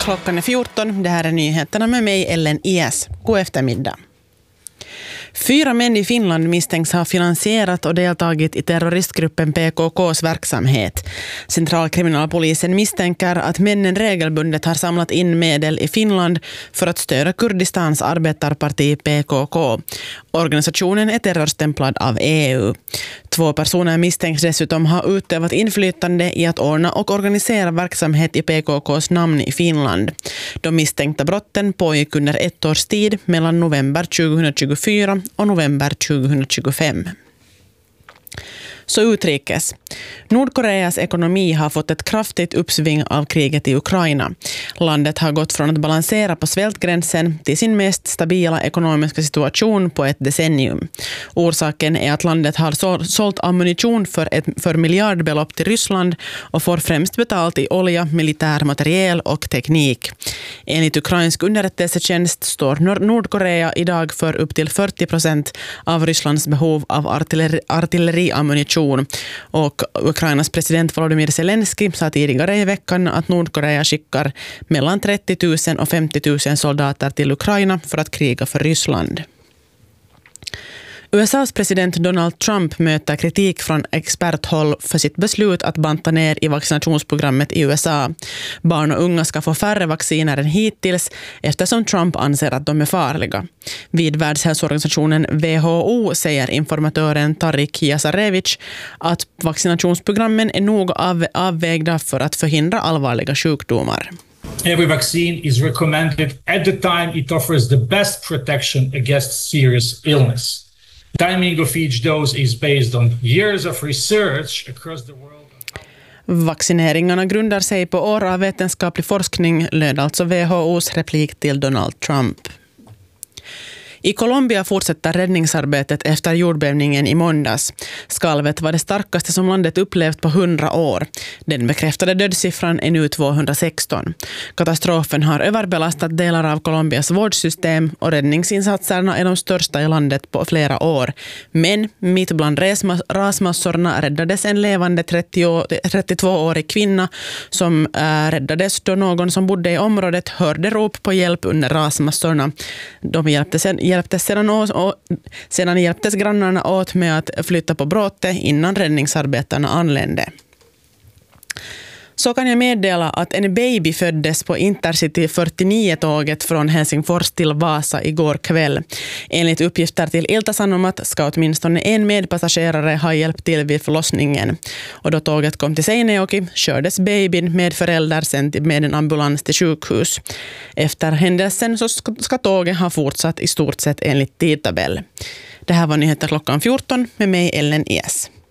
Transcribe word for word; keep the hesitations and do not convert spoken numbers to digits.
Klockan är fjorton. Det här är nyheterna med mig, Ellen Ies. God eftermiddag. Fyra män i Finland misstänks ha finansierat och deltagit i terroristgruppen P K K:s verksamhet. Centralkriminalpolisen misstänker att männen regelbundet har samlat in medel i Finland för att stödja Kurdistans arbetarparti P K K. Organisationen är terrorstämplad av E U. Två personer misstänks dessutom ha utövat inflytande i att ordna och organisera verksamhet i P K K:s namn i Finland. De misstänkta brotten pågick under ett års tid mellan november tjugohundratjugofyra och november tjugohundratjugofem. Så utrikes. Nordkoreas ekonomi har fått ett kraftigt uppsving av kriget i Ukraina. Landet har gått från att balansera på svältgränsen till sin mest stabila ekonomiska situation på ett decennium. Orsaken är att landet har sålt ammunition för ett för miljardbelopp till Ryssland och får främst betalt i olja, militär materiel och teknik. Enligt ukrainsk underrättelsetjänst står Nordkorea idag för upp till fyrtio procent av Rysslands behov av artilleri, artilleriammunition. Och Ukrainas president Volodymyr Zelensky sa tidigare i veckan att Nordkorea skickar mellan trettio tusen och femtio tusen soldater till Ukraina för att kriga för Ryssland. U S A:s president Donald Trump möter kritik från experthåll för sitt beslut att banta ner i vaccinationsprogrammet i U S A. Barn och unga ska få färre vacciner än hittills eftersom Trump anser att de är farliga. Vid Världshälsoorganisationen W H O säger informatören Tarik Jasarevic att vaccinationsprogrammen är nog av, avvägda för att förhindra allvarliga sjukdomar. Every vaccine is recommended at the time it offers the best protection against serious illness. Timing of each dose is based on years of research across the world. Vaccineringarna grundar sig på år av vetenskaplig forskning, löd alltså W H O:s replik till Donald Trump. I Colombia fortsätter räddningsarbetet efter jordbävningen i måndags. Skalvet var det starkaste som landet upplevt på hundra år. Den bekräftade dödssiffran är nu tvåhundrasexton. Katastrofen har överbelastat delar av Colombias vårdsystem och räddningsinsatserna är de största i landet på flera år. Men mitt bland rasmassorna räddades en levande trettiotvåårig kvinna som äh, räddades då någon som bodde i området hörde rop på hjälp under rasmassorna. De hjälpte sen Hjälptes sedan, och, sedan hjälptes grannarna åt med att flytta på bråte innan räddningsarbetarna anlände. Så kan jag meddela att en baby föddes på Intercity fyrtionio-tåget från Helsingfors till Vasa igår kväll. Enligt uppgifter till Ilta-Sanomat ska åtminstone en medpassagerare ha hjälpt till vid förlossningen. Och då tåget kom till Seinäjoki kördes babyn med föräldrar sen med en ambulans till sjukhus. Efter händelsen så ska, ska tåget ha fortsatt i stort sett enligt tidtabell. Det här var nyheter klockan fjorton med mig, Ellen Ies.